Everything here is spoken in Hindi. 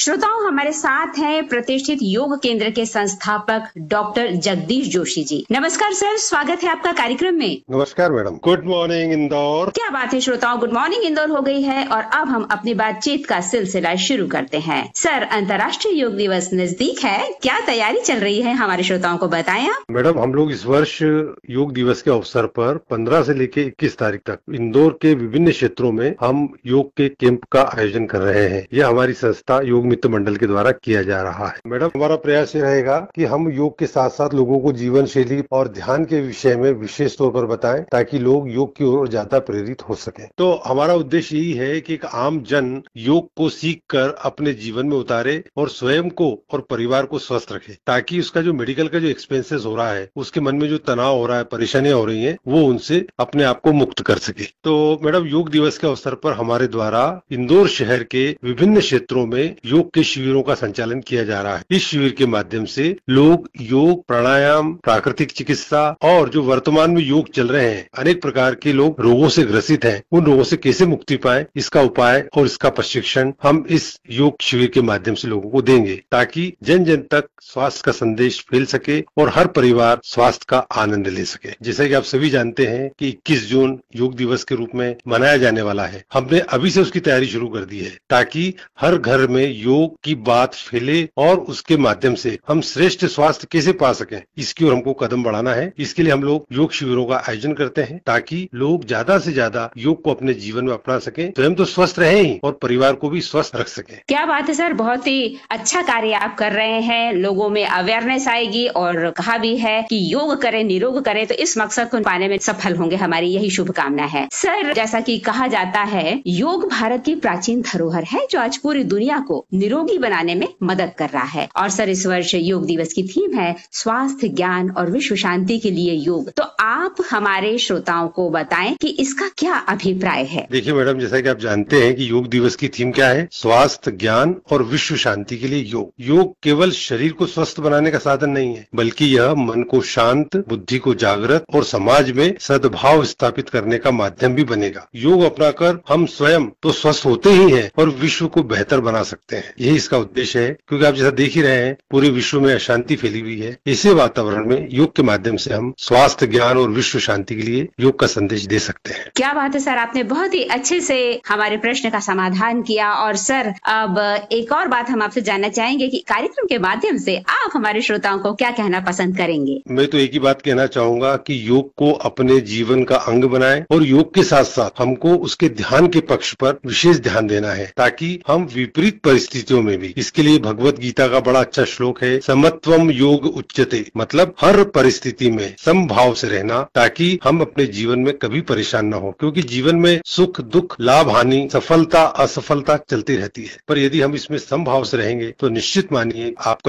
श्रोताओं, हमारे साथ हैं प्रतिष्ठित योग केंद्र के संस्थापक डॉक्टर जगदीश जोशी जी। नमस्कार सर, स्वागत है आपका कार्यक्रम में। नमस्कार मैडम। Good morning Indore. क्या बात है श्रोताओं, गुड मॉर्निंग इंदौर हो गई है और अब हम अपनी बातचीत का सिलसिला शुरू करते हैं। सर, अंतर्राष्ट्रीय योग दिवस नजदीक है, क्या तैयारी चल रही है हमारे श्रोताओं को बताएं आप। मैडम, हम लोग इस वर्ष योग दिवस के अवसर पर 15 से लेकर 21 तारीख तक इंदौर के विभिन्न क्षेत्रों में हम योग के कैंप का आयोजन कर रहे हैं। यह हमारी संस्था योग मित्र मंडल के द्वारा किया जा रहा है। मैडम, हमारा प्रयास ये रहेगा कि हम योग के साथ साथ लोगों को जीवन शैली और ध्यान के विषय में विशेष तौर पर बताएं, ताकि लोग योग की ओर ज्यादा प्रेरित हो सके। तो हमारा उद्देश्य यही है कि एक आम जन योग को सीख कर अपने जीवन में उतारे और स्वयं को और परिवार को स्वस्थ रखे, ताकि उसका जो मेडिकल का जो एक्सपेंसेस हो रहा है, उसके मन में जो तनाव हो रहा है, परेशानियां हो रही हैं, वो उनसे अपने आप को मुक्त कर सके। तो मैडम, योग दिवस के अवसर पर हमारे द्वारा इंदौर शहर के विभिन्न क्षेत्रों में योग के शिविरों का संचालन किया जा रहा है। इस शिविर के माध्यम से लोग योग, प्राणायाम, प्राकृतिक चिकित्सा और जो वर्तमान में योग चल रहे हैं, अनेक प्रकार के लोग रोगों से ग्रसित हैं, उन रोगों से कैसे मुक्ति पाए, इसका उपाय और इसका प्रशिक्षण हम इस योग शिविर के माध्यम से लोगों को देंगे, ताकि जन जन तक स्वास्थ्य का संदेश फैल सके और हर परिवार स्वास्थ्य का आनंद ले सके। जैसे कि आप सभी जानते हैं कि 21 जून योग दिवस के रूप में मनाया जाने वाला है। हमने अभी से उसकी तैयारी शुरू कर दी है, ताकि हर घर में योग की बात फैले और उसके माध्यम से हम श्रेष्ठ स्वास्थ्य कैसे पा सकें, इसकी ओर हमको कदम बढ़ाना है। इसके लिए हम लोग योग शिविरों का आयोजन करते हैं, ताकि लोग ज्यादा से ज्यादा योग को अपने जीवन में अपना सकें, स्वयं तो स्वस्थ रहे ही और परिवार को भी स्वस्थ रख सकें। क्या बात है सर, बहुत ही अच्छा कार्य आप कर रहे हैं। लोगों में अवेयरनेस आएगी और कहा भी है कि योग करें, निरोग करें, तो इस मकसद को पाने में सफल होंगे, हमारी यही शुभकामना है। सर, जैसा कि कहा जाता है, योग भारत की प्राचीन धरोहर है जो आज पूरी दुनिया को निरोगी बनाने में मदद कर रहा है। और सर, इस वर्ष योग दिवस की थीम है स्वास्थ्य, ज्ञान और विश्व शांति के लिए योग। तो आप हमारे श्रोताओं को बताएं कि इसका क्या अभिप्राय है। देखिए मैडम, जैसा कि आप जानते हैं कि योग दिवस की थीम क्या है, स्वास्थ्य, ज्ञान और विश्व शांति के लिए योग। योग केवल शरीर को स्वस्थ बनाने का साधन नहीं है, बल्कि यह मन को शांत, बुद्धि को जागृत और समाज में सद्भाव स्थापित करने का माध्यम भी बनेगा। योग अपनाकर हम स्वयं तो स्वस्थ होते ही हैं और विश्व को बेहतर बना सकते हैं। यही इसका उद्देश्य है, क्योंकि आप जैसा देख ही रहे हैं, पूरे विश्व में अशांति फैली हुई है। इसी वातावरण में योग के माध्यम से हम स्वास्थ्य, ज्ञान और विश्व शांति के लिए योग का संदेश दे सकते हैं। क्या बात है सर, आपने बहुत ही अच्छे से हमारे प्रश्न का समाधान किया। और सर, अब एक और बात हम आपसे जानना चाहेंगे कि कार्यक्रम के माध्यम से आप हमारे श्रोताओं को क्या कहना पसंद करेंगे। मैं तो एक ही बात कहना चाहूंगा कि योग को अपने जीवन का अंग बनाएं और योग के साथ साथ हमको उसके ध्यान के पक्ष पर विशेष ध्यान देना है, ताकि हम विपरीत परिस्थितियों में भी, इसके लिए भगवत गीता का बड़ा अच्छा श्लोक है, समत्वम योग उच्यते, मतलब हर परिस्थिति में समभाव से रहना, ताकि हम अपने जीवन में कभी परेशान न हो। क्योंकि जीवन में सुख, दुख, लाभ, हानि, सफलता, असफलता चलती रहती है, पर यदि हम इसमें समभाव से रहेंगे तो निश्चित मानिए आपका